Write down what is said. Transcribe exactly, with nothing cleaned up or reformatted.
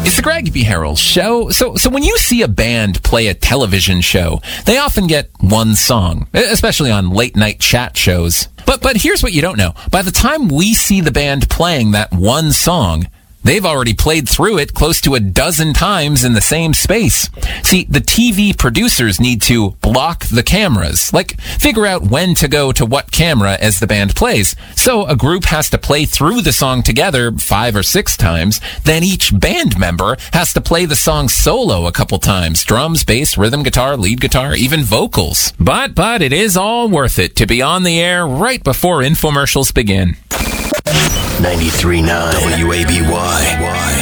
It's the Greg B. Harrell Show. So, so when you see a band play a television show, they often get one song, especially on late night chat shows. But, but here's what you don't know. By the time we see the band playing that one song, they've already played through it close to a dozen times in the same space. See, the T V producers need to block the cameras, like figure out when to go to what camera as the band plays. So a group has to play through the song together five or six times. Then each band member has to play the song solo a couple times. Drums, bass, rhythm guitar, lead guitar, even vocals. But, but it is all worth it to be on the air right before infomercials begin. ninety-three point nine W A B Y.